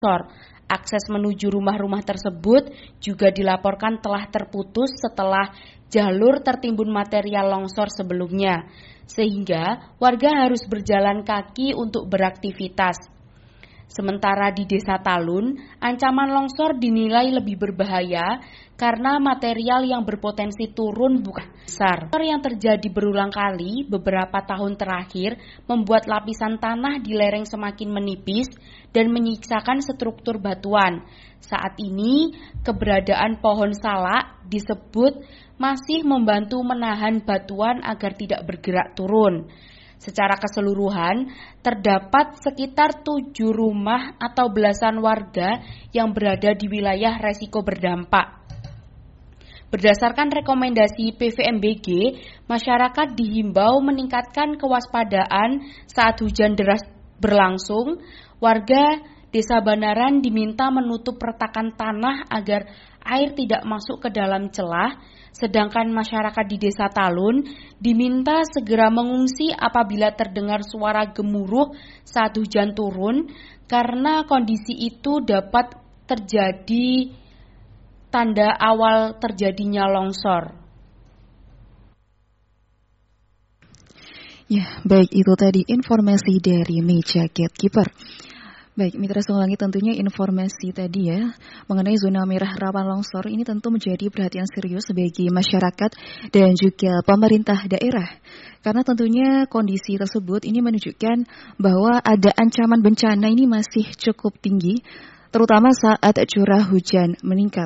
Akses menuju rumah-rumah tersebut juga dilaporkan telah terputus setelah jalur tertimbun material longsor sebelumnya, sehingga warga harus berjalan kaki untuk beraktivitas. Sementara di Desa Talun, ancaman longsor dinilai lebih berbahaya karena material yang berpotensi turun bukan besar. Longsor yang terjadi berulang kali beberapa tahun terakhir membuat lapisan tanah di lereng semakin menipis dan menyiksakan struktur batuan. Saat ini, keberadaan pohon salak disebut masih membantu menahan batuan agar tidak bergerak turun. Secara keseluruhan, terdapat sekitar 7 rumah atau belasan warga yang berada di wilayah resiko berdampak. Berdasarkan rekomendasi PVMBG, masyarakat dihimbau meningkatkan kewaspadaan saat hujan deras berlangsung. Warga Desa Banaran diminta menutup retakan tanah agar air tidak masuk ke dalam celah. Sedangkan masyarakat di Desa Talun diminta segera mengungsi apabila terdengar suara gemuruh saat hujan turun, karena kondisi itu dapat terjadi tanda awal terjadinya longsor. Ya, baik, itu tadi informasi dari Meja Gatekeeper. Baik, Mitra Sungguh Langit, tentunya informasi tadi ya mengenai zona merah rawan longsor ini tentu menjadi perhatian serius bagi masyarakat dan juga pemerintah daerah. Karena tentunya kondisi tersebut ini menunjukkan bahwa ada ancaman bencana ini masih cukup tinggi, terutama saat curah hujan meningkat.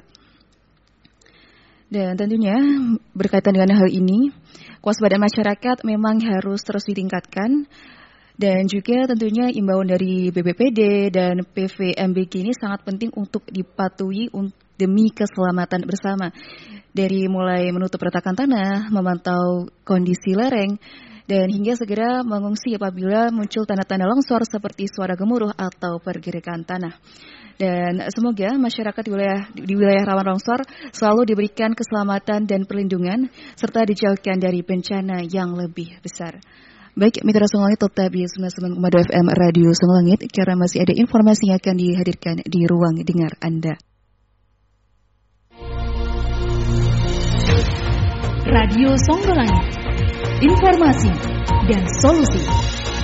Dan tentunya berkaitan dengan hal ini, kewaspadaan masyarakat memang harus terus ditingkatkan. Dan juga tentunya imbauan dari BPBD dan PVMBG ini sangat penting untuk dipatuhi demi keselamatan bersama. Dari mulai menutup retakan tanah, memantau kondisi lereng, dan hingga segera mengungsi apabila muncul tanda-tanda longsor seperti suara gemuruh atau pergerakan tanah. Dan semoga masyarakat di wilayah rawan longsor selalu diberikan keselamatan dan perlindungan serta dijauhkan dari bencana yang lebih besar. Baik, Mitra Sungguh Langit, tetap di 99,2 FM Radio Sungguh Langit, karena masih ada informasi yang akan dihadirkan di ruang dengar Anda. Radio Sungguh Langit, informasi dan solusi.